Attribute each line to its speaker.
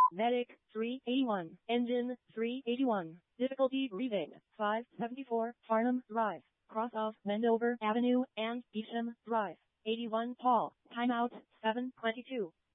Speaker 1: Medic 381. Engine 381. Difficulty reading 574. Farnham Drive. Cross of Mendover Avenue and Beecham Drive. 81 Paul. Timeout 7:22.